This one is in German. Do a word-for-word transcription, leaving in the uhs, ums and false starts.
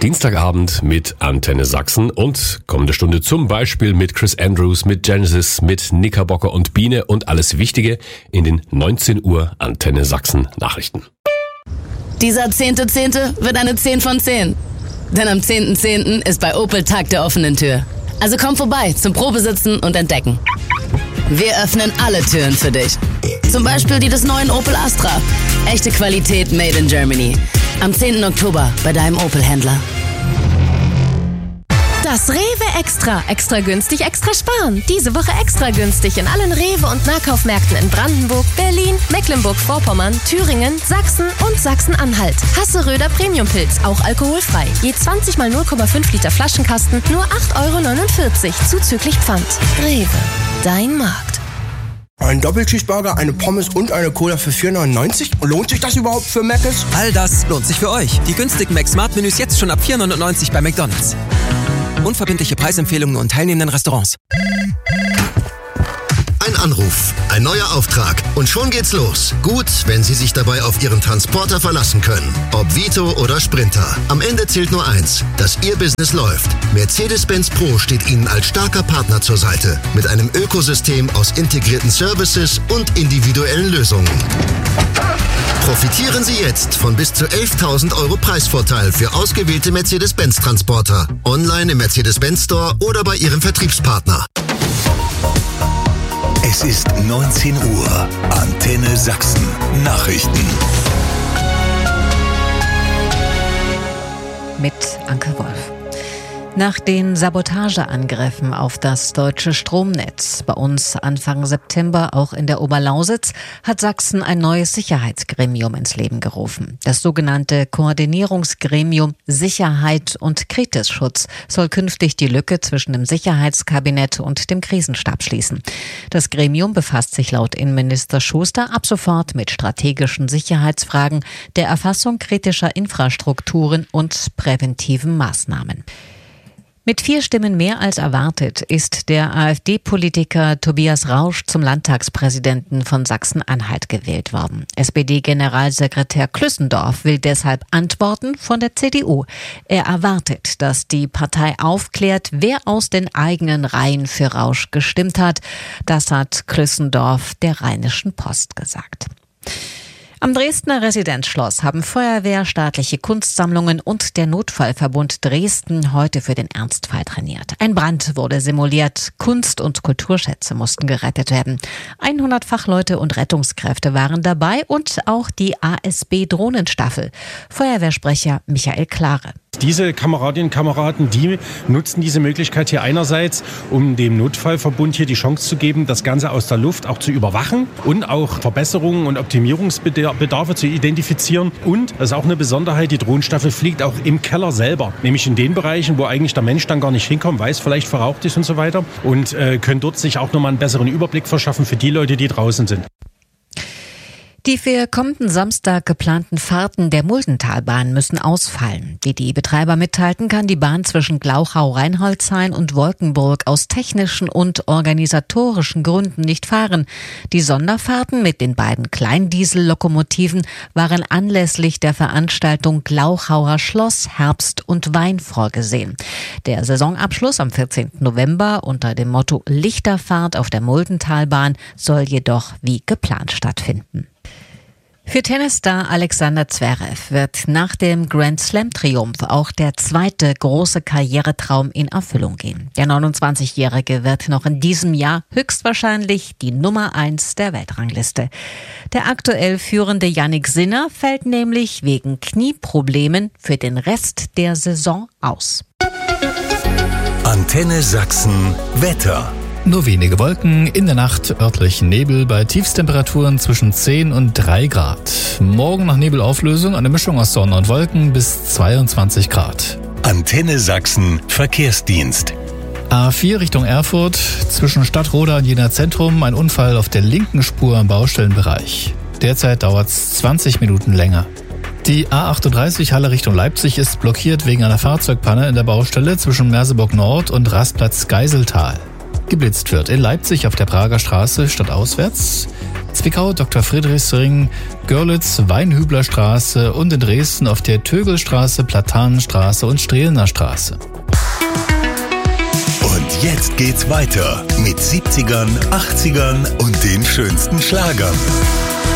Dienstagabend mit Antenne Sachsen und kommende Stunde zum Beispiel mit Chris Andrews, mit Genesis, mit Knickerbocker und Biene und alles Wichtige in den neunzehn Uhr Antenne Sachsen Nachrichten. Dieser zehnte Zehnte wird eine zehn von zehn. Denn am zehnten Zehnten ist bei Opel Tag der offenen Tür. Also komm vorbei zum Probesitzen und Entdecken. Wir öffnen alle Türen für dich. Zum Beispiel die des neuen Opel Astra. Echte Qualität made in Germany. Am zehnten Oktober bei deinem Opel-Händler. Das Rewe Extra. Extra günstig, extra sparen. Diese Woche extra günstig in allen Rewe- und Nahkaufmärkten in Brandenburg, Berlin, Mecklenburg-Vorpommern, Thüringen, Sachsen und Sachsen-Anhalt. Hasseröder Premiumpilz, auch alkoholfrei. Je zwanzig mal null Komma fünf Liter Flaschenkasten, nur acht Euro neunundvierzig, zuzüglich Pfand. Rewe, dein Markt. Ein Doppelcheeseburger, eine Pommes und eine Cola für vier neunundneunzig? Lohnt sich das überhaupt für Mc's? All das lohnt sich für euch. Die günstigen Mac-Smart-Menüs jetzt schon ab vier neunundneunzig bei McDonald's. Unverbindliche Preisempfehlungen und teilnehmenden Restaurants. Ein Anruf, ein neuer Auftrag und schon geht's los. Gut, wenn Sie sich dabei auf Ihren Transporter verlassen können. Ob Vito oder Sprinter. Am Ende zählt nur eins, dass Ihr Business läuft. Mercedes-Benz Pro steht Ihnen als starker Partner zur Seite. Mit einem Ökosystem aus integrierten Services und individuellen Lösungen. Profitieren Sie jetzt von bis zu elftausend Euro Preisvorteil für ausgewählte Mercedes-Benz-Transporter. Online im Mercedes-Benz Store oder bei Ihrem Vertriebspartner. Es ist neunzehn Uhr. Antenne Sachsen. Nachrichten. Mit Anke Wolf. Nach den Sabotageangriffen auf das deutsche Stromnetz, bei uns Anfang September auch in der Oberlausitz, hat Sachsen ein neues Sicherheitsgremium ins Leben gerufen. Das sogenannte Koordinierungsgremium Sicherheit und Kritisschutz soll künftig die Lücke zwischen dem Sicherheitskabinett und dem Krisenstab schließen. Das Gremium befasst sich laut Innenminister Schuster ab sofort mit strategischen Sicherheitsfragen, der Erfassung kritischer Infrastrukturen und präventiven Maßnahmen. Mit vier Stimmen mehr als erwartet ist der AfD-Politiker Tobias Rausch zum Landtagspräsidenten von Sachsen-Anhalt gewählt worden. S P D-Generalsekretär Klüssendorf will deshalb Antworten von der C D U. Er erwartet, dass die Partei aufklärt, wer aus den eigenen Reihen für Rausch gestimmt hat. Das hat Klüssendorf der Rheinischen Post gesagt. Am Dresdner Residenzschloss haben Feuerwehr, staatliche Kunstsammlungen und der Notfallverbund Dresden heute für den Ernstfall trainiert. Ein Brand wurde simuliert, Kunst- und Kulturschätze mussten gerettet werden. hundert Fachleute und Rettungskräfte waren dabei und auch die A S B-Drohnenstaffel. Feuerwehrsprecher Michael Klare. Diese Kameradinnen und Kameraden, die nutzen diese Möglichkeit hier einerseits, um dem Notfallverbund hier die Chance zu geben, das Ganze aus der Luft auch zu überwachen und auch Verbesserungen und Optimierungsbedarfe zu identifizieren. Und, das ist auch eine Besonderheit, die Drohnenstaffel fliegt auch im Keller selber, nämlich in den Bereichen, wo eigentlich der Mensch dann gar nicht hinkommt, weil es vielleicht verraucht ist und so weiter und äh, können dort sich auch nochmal einen besseren Überblick verschaffen für die Leute, die draußen sind. Die für kommenden Samstag geplanten Fahrten der Muldentalbahn müssen ausfallen. Wie die Betreiber mitteilten, kann die Bahn zwischen Glauchau-Reinholdshain und Wolkenburg aus technischen und organisatorischen Gründen nicht fahren. Die Sonderfahrten mit den beiden Kleindiesel-Lokomotiven waren anlässlich der Veranstaltung Glauchauer Schloss, Herbst und Wein vorgesehen. Der Saisonabschluss am vierzehnten November unter dem Motto Lichterfahrt auf der Muldentalbahn soll jedoch wie geplant stattfinden. Für Tennisstar Alexander Zverev wird nach dem Grand Slam-Triumph auch der zweite große Karrieretraum in Erfüllung gehen. Der neunundzwanzigjährige wird noch in diesem Jahr höchstwahrscheinlich die Nummer eins der Weltrangliste. Der aktuell führende Jannik Sinner fällt nämlich wegen Knieproblemen für den Rest der Saison aus. Antenne Sachsen Wetter. Nur wenige Wolken, in der Nacht örtlich Nebel bei Tiefstemperaturen zwischen zehn und drei Grad. Morgen nach Nebelauflösung eine Mischung aus Sonne und Wolken bis zweiundzwanzig Grad. Antenne Sachsen Verkehrsdienst. A vier Richtung Erfurt, zwischen Stadtroda und Jena Zentrum ein Unfall auf der linken Spur im Baustellenbereich. Derzeit dauert es zwanzig Minuten länger. Die A achtunddreißig Halle Richtung Leipzig ist blockiert wegen einer Fahrzeugpanne in der Baustelle zwischen Merseburg Nord und Rastplatz Geiseltal. Geblitzt wird in Leipzig auf der Prager Straße stadtauswärts. Zwickau Doktor Friedrichsring, Görlitz Weinhüblerstraße und in Dresden auf der Tögelstraße, Platanenstraße und Strehlener Straße. Und jetzt geht's weiter mit siebzigern, achtzigern und den schönsten Schlagern.